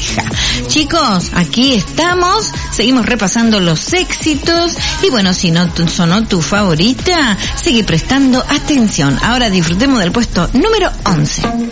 pareja. Chicos, aquí estamos, seguimos repasando los éxitos y bueno, si no sonó tu favorita, sigue prestando atención. Ahora disfrutemos del puesto número 11.